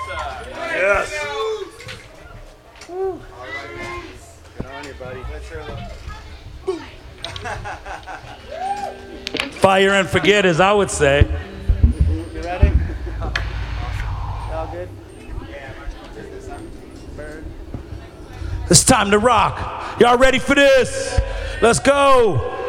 Yes. All right, good on you, buddy. Let's hear a Fire and forget, as I would say. You ready? All good? Yeah. It's time to rock. Y'all ready for this? Let's go.